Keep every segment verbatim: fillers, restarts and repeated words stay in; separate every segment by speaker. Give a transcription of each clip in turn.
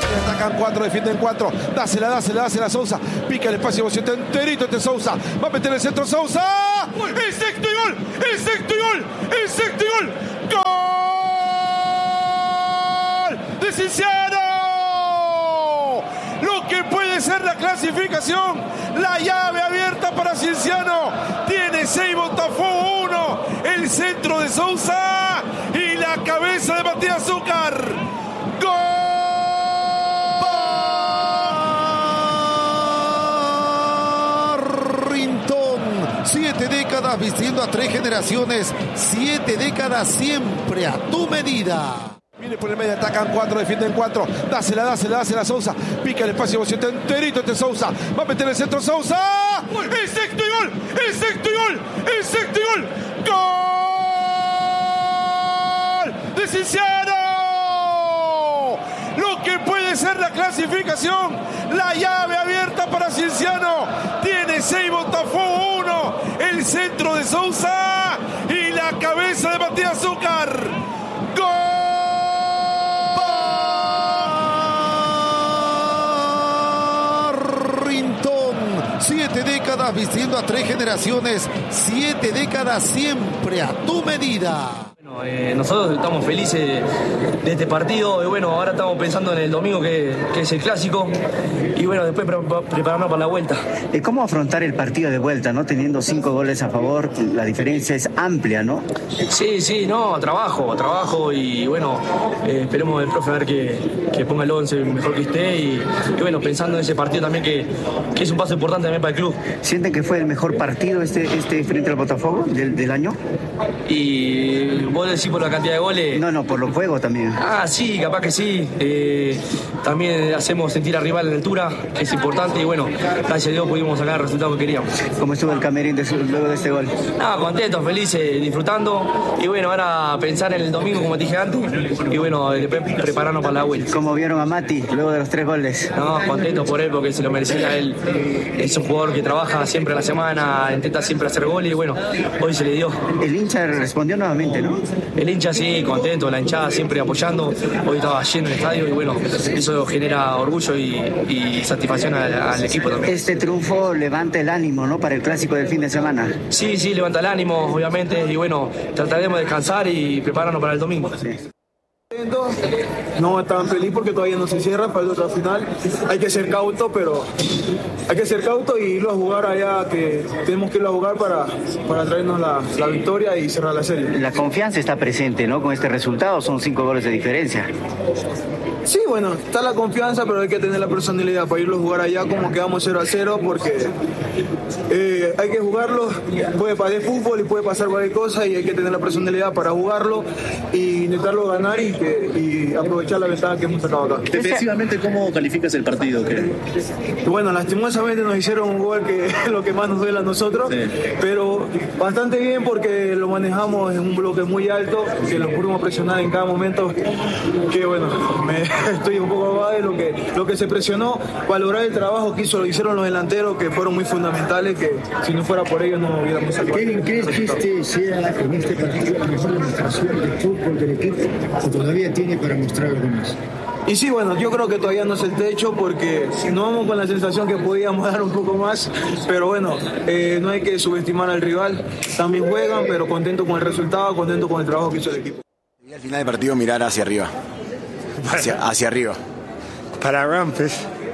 Speaker 1: Atacan cuatro, defienden cuatro. Dásela, dásela, dásela Sousa. Pica el espacio, está enterito este Sousa. Va a meter el centro Sousa. El sexto y gol. El sexto y gol. El sexto y gol. ¡Gol de Cienciano! Lo que puede ser la clasificación. La llave abierta para Cienciano. Tiene seis, Botafogo uno. El centro de Sousa. Y la cabeza de Matías Zúcar. ¡Gol! Siete décadas vistiendo a tres generaciones. Siete décadas siempre a tu medida. Viene por el medio, atacan cuatro, defienden cuatro. Dásela, dásela, dásela Sousa. Pica el espacio, está enterito este Sousa. Va a meter el centro Sousa. El sexto y gol. El sexto y gol. El sexto y gol. ¡Gol de Cienciano! Lo que puede ser la clasificación. La llave abierta para Cienciano. Tiene seis, Botafogo uno. El centro de Sousa. Y la cabeza de Matías Zúcar. ¡Gol! Siete décadas vistiendo a tres generaciones. Siete décadas siempre a tu medida.
Speaker 2: Bueno, eh, nosotros estamos felices de este partido y bueno, ahora estamos pensando en el domingo que, que es el clásico y bueno, después pre- prepararnos para la vuelta.
Speaker 3: ¿Cómo afrontar el partido de vuelta, no? Teniendo cinco goles a favor, la diferencia es amplia, ¿no?
Speaker 2: Sí, sí, no, trabajo, trabajo y bueno, eh, esperemos el profe a ver que, que ponga el once mejor que esté y, y bueno, pensando en ese partido también que, que es un paso importante también para el club.
Speaker 3: ¿Sienten que fue el mejor partido este, este frente al Botafogo del, del año?
Speaker 2: Y vos decís por la cantidad de goles.
Speaker 3: No, no, por los juegos también.
Speaker 2: Ah, sí, capaz que sí. Eh, también hacemos sentir al rival en altura, que es importante y bueno, gracias a Dios pudimos sacar el resultado que queríamos.
Speaker 3: ¿Cómo estuvo el camerín de, luego de este gol?
Speaker 2: Ah, contentos, felices, disfrutando y bueno, ahora pensar en el domingo como te dije antes y bueno, después prepararnos para la vuelta.
Speaker 3: ¿Cómo vieron a Mati luego de los tres goles?
Speaker 2: No, contentos por él porque se lo merecía él. Es un jugador que trabaja siempre a la semana, intenta siempre hacer goles y bueno, hoy se le dio.
Speaker 3: El hincha respondió nuevamente, ¿no?
Speaker 2: El hincha sí, contento, la hinchada siempre apoyando. Hoy estaba lleno el estadio y bueno, eso genera orgullo y, y satisfacción al, al equipo también.
Speaker 3: Este triunfo levanta el ánimo, ¿no? Para el clásico del fin de semana.
Speaker 2: Sí, sí, levanta el ánimo, obviamente, y bueno, trataremos de descansar y prepararnos para el domingo. Sí.
Speaker 4: No tan feliz porque todavía no se cierra para el otro final. Hay que ser cauto, pero hay que ser cauto y irlo a jugar allá, que tenemos que irlo a jugar para, para traernos la, la victoria y cerrar la serie.
Speaker 3: La confianza está presente, ¿no? Con este resultado son cinco goles de diferencia.
Speaker 4: Sí, bueno, está la confianza, pero hay que tener la personalidad para irlo a jugar allá como quedamos cero a cero, porque eh, hay que jugarlo, puede pasar fútbol y puede pasar cualquier cosa y hay que tener la personalidad para jugarlo y intentarlo ganar y, que, y aprovechar la ventaja que hemos sacado acá.
Speaker 5: Defensivamente, ¿cómo calificas el partido? ¿Qué?
Speaker 4: Bueno, lastimosamente nos hicieron un gol que es lo que más nos duele a nosotros, sí. Pero bastante bien porque lo manejamos en un bloque muy alto, que lo pudimos presionar en cada momento, que bueno, me estoy un poco abogado de lo que, lo que se presionó, valorar el trabajo que hizo, lo hicieron los delanteros, que fueron muy fundamentales, que si no fuera por ellos no hubiéramos salido.
Speaker 6: Kevin, ¿crees que este sea en este partido la mejor demostración de fútbol del equipo o todavía tiene para mostrar algo más?
Speaker 4: Y sí, bueno, yo creo que todavía no es el techo porque no vamos con la sensación que podíamos dar un poco más, pero bueno, eh, no hay que subestimar al rival, también juegan, pero contento con el resultado, contento con el trabajo que hizo el equipo.
Speaker 7: Y al final del partido mirar hacia arriba, hacia, hacia arriba.
Speaker 8: Para Rampes.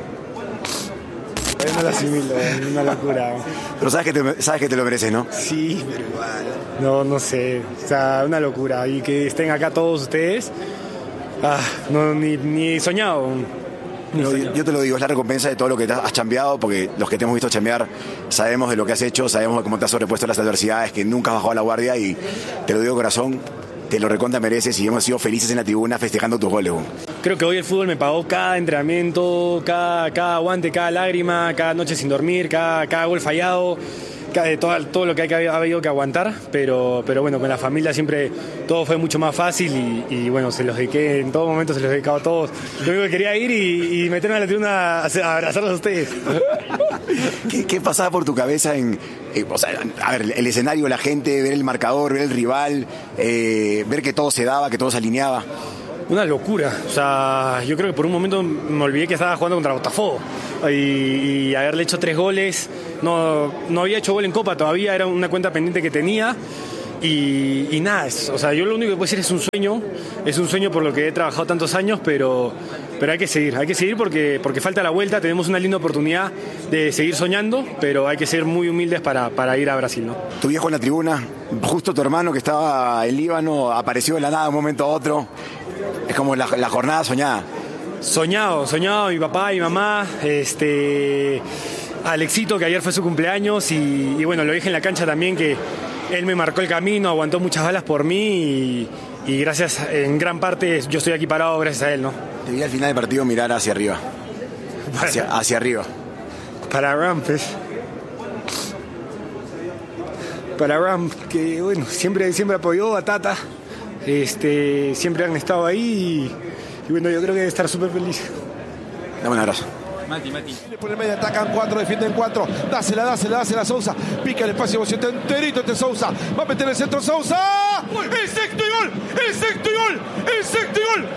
Speaker 8: No lo asimilo, es una locura.
Speaker 7: Pero sabes que, te, sabes que te lo mereces, ¿no?
Speaker 8: Sí, pero igual. No, no sé, o sea, una locura. Y que estén acá todos ustedes, ah, no, ni, ni soñado. Ni
Speaker 7: yo,
Speaker 8: soñado.
Speaker 7: Yo te lo digo, es la recompensa de todo lo que has chambeado, porque los que te hemos visto chambear sabemos de lo que has hecho, sabemos de cómo te has sobrepuesto a las adversidades, que nunca has bajado la guardia y te lo digo de corazón. Te lo recontra mereces y hemos sido felices en la tribuna festejando tus goles.
Speaker 8: Creo que hoy el fútbol me pagó cada entrenamiento, cada, cada aguante, cada lágrima, cada noche sin dormir, cada, cada gol fallado, cada, todo, todo lo que ha, ha habido que aguantar, pero, pero bueno, con la familia siempre todo fue mucho más fácil y, y bueno, se los dediqué, en todo momento se los dedicaba a todos. Lo único que quería ir y, y meterme a la tribuna a, a abrazarlos a ustedes.
Speaker 7: ¿Qué, qué pasaba por tu cabeza en, eh, o sea, a ver, el escenario, la gente, ver el marcador, ver el rival, eh, ver que todo se daba, que todo se alineaba?
Speaker 8: Una locura, o sea, yo creo que por un momento me olvidé que estaba jugando contra Botafogo y, y haberle hecho tres goles, no, no había hecho gol en Copa todavía, era una cuenta pendiente que tenía y, y nada, es, o sea, yo lo único que puedo decir es un sueño, es un sueño por lo que he trabajado tantos años, pero, pero hay que seguir, hay que seguir porque, porque falta la vuelta, tenemos una linda oportunidad de seguir soñando, pero hay que ser muy humildes para, para ir a Brasil, ¿no?
Speaker 7: Tu viejo en la tribuna, justo tu hermano que estaba en Líbano apareció de la nada de un momento a otro. Es como la, la jornada soñada.
Speaker 8: Soñado, soñado, mi papá y mamá, este, Alexito, que ayer fue su cumpleaños, y, y bueno, lo dije en la cancha también, que él me marcó el camino, aguantó muchas balas por mí, y, y gracias, en gran parte, yo estoy aquí parado gracias a él, ¿no?
Speaker 7: Te vi al final del partido mirar hacia arriba. Hacia, hacia arriba.
Speaker 8: Para Ram, pues. Para Ram, que bueno, siempre, siempre apoyó a Tata. Este, siempre han estado ahí y, y bueno, yo creo que debe estar súper feliz.
Speaker 7: Dame un abrazo.
Speaker 1: Mati, Mati. Por el medio atacan cuatro, defienden cuatro. Dásela, dásela, dásela Sousa. Pica el espacio, está enterito este Sousa. Va a meter el centro Sousa. El sexto y gol. El sexto y gol. El sexto y gol.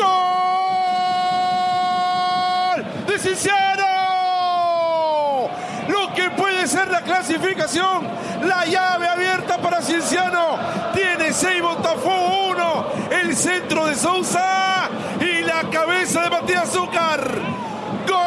Speaker 1: ¡Gol! De Cienciano. Lo que puede ser la clasificación. La llave abierta para Cienciano. Tiene seis, Botafogo uno. El centro de Sousa. Y la cabeza de Matías Zúcar. ¡Gol!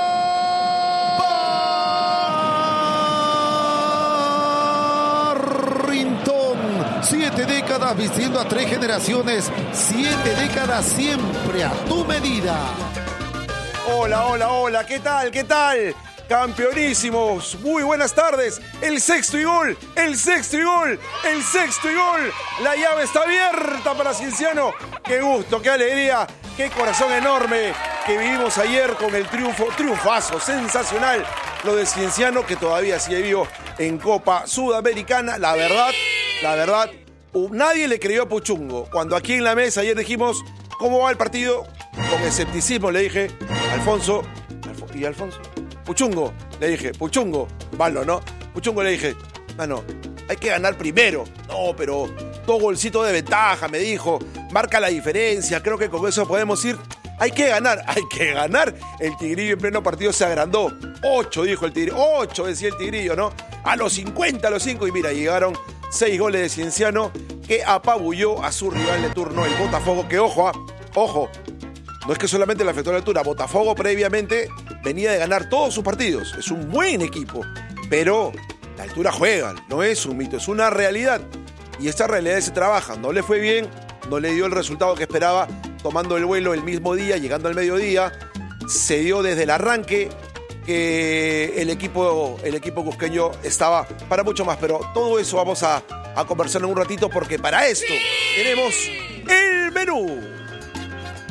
Speaker 1: Rintón. Siete décadas vistiendo a tres generaciones. Siete décadas siempre a tu medida.
Speaker 9: Hola, hola, hola. ¿Qué tal? ¿Qué tal? Campeonísimos, muy buenas tardes. El sexto y gol, el sexto y gol, el sexto y gol. La llave está abierta para Cienciano. Qué gusto, qué alegría, qué corazón enorme que vivimos ayer con el triunfo, triunfazo, sensacional. Lo de Cienciano, que todavía sigue vivo en Copa Sudamericana. La verdad, la verdad, nadie le creyó a Puchungo. Cuando aquí en la mesa ayer dijimos, ¿cómo va el partido? Con escepticismo le dije, Alfonso, Alfo- ¿y Alfonso? Puchungo, le dije, Puchungo, malo, ¿no? Puchungo le dije, mano, hay que ganar primero. No, pero dos golcitos de ventaja, me dijo, marca la diferencia, creo que con eso podemos ir. Hay que ganar, hay que ganar. El Tigrillo en pleno partido se agrandó. Ocho, dijo el Tigrillo, ocho decía el Tigrillo, ¿no? A los cincuenta, a los cinco, y mira, llegaron seis goles de Cienciano, que apabulló a su rival de turno, el Botafogo, que ojo, ah, ojo, no es que solamente le afectó la altura. Botafogo previamente venía de ganar todos sus partidos. Es un buen equipo, pero la altura juega, no es un mito, es una realidad. Y esta realidad se trabaja. No le fue bien, no le dio el resultado que esperaba, tomando el vuelo el mismo día, llegando al mediodía. Se dio desde el arranque que el equipo, el equipo cusqueño estaba para mucho más. Pero todo eso vamos a, a conversar en un ratito, porque para esto tenemos el menú.